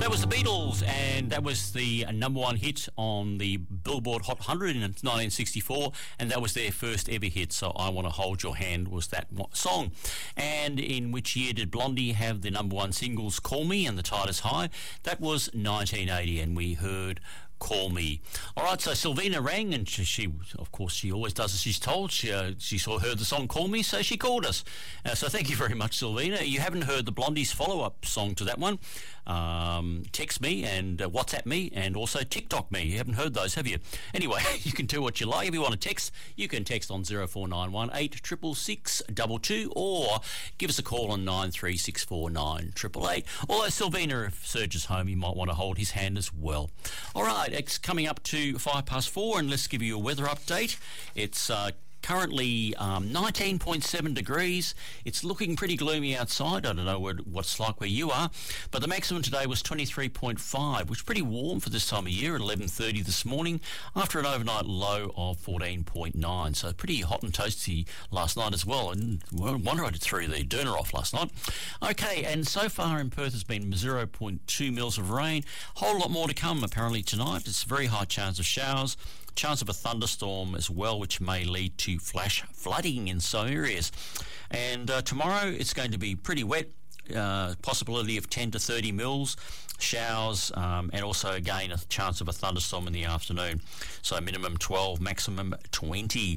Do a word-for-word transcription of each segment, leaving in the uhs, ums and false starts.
That was the Beatles, and that was the number one hit on the Billboard Hot one hundred in nineteen sixty-four, and that was their first ever hit. So I Want to Hold Your Hand was that song. And in which year did Blondie have the number one singles Call Me and The Tide Is High? That was nineteen eighty, and we heard Call Me. All right, so Sylvina rang, and she, she of course, she always does as she's told. She, uh, she saw heard the song Call Me, so she called us. Uh, so thank you very much, Sylvina. You haven't heard the Blondie's follow-up song to that one. Um, text me and uh, WhatsApp me and also TikTok me. You haven't heard those, have you? Anyway, you can do what you like. If you want to text, you can text on zero four nine one eight six six six two two or give us a call on nine three six four nine eight eight eight. Although Sylvina, if Serge is home, you might want to hold his hand as well. All right, it's coming up to five past four, and let's give you a weather update. It's uh, currently um, nineteen point seven degrees. It's looking pretty gloomy outside. I don't know what it's like where you are, but the maximum today was twenty-three point five, which is pretty warm for this time of year at eleven thirty this morning after an overnight low of fourteen point nine. So pretty hot and toasty last night as well. And no wonder I threw the Durner off last night. Okay, and so far in Perth has been zero point two mils of rain. Whole lot more to come apparently tonight. It's a very high chance of showers. Chance of a thunderstorm as well, which may lead to flash flooding in some areas. And uh, tomorrow it's going to be pretty wet, uh, possibility of ten to thirty mils, showers, um, and also again a chance of a thunderstorm in the afternoon. So minimum twelve, maximum twenty.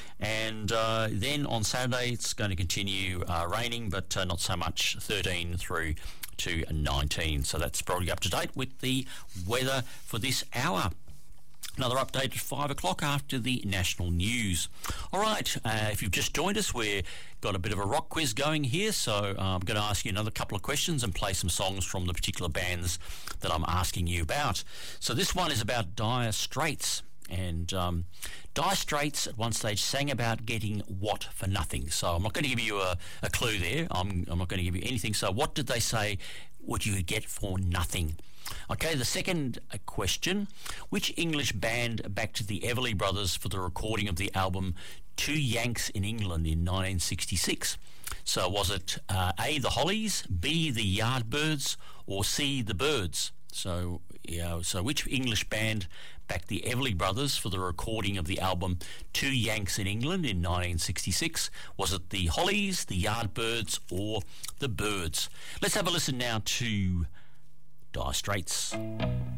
And uh, then on Saturday it's going to continue uh, raining, but uh, not so much, thirteen through to nineteen. So that's probably up to date with the weather for this hour. Another update at five o'clock after the national news. All right, uh, if you've just joined us, we've got a bit of a rock quiz going here, so uh, I'm going to ask you another couple of questions and play some songs from the particular bands that I'm asking you about. So this one is about Dire Straits. And um, Dire Straits at one stage sang about getting what for nothing. So I'm not going to give you a, a clue there. I'm, I'm not going to give you anything. So what did they say would you get for nothing? Okay, the second question, which English band backed the Everly Brothers for the recording of the album Two Yanks in England in nineteen sixty-six? So was it uh, A, the Hollies, B, the Yardbirds, or C, the Byrds? So, yeah, so which English band backed the Everly Brothers for the recording of the album Two Yanks in England in nineteen sixty-six? Was it the Hollies, the Yardbirds, or the Byrds? Let's have a listen now to Dire Straits.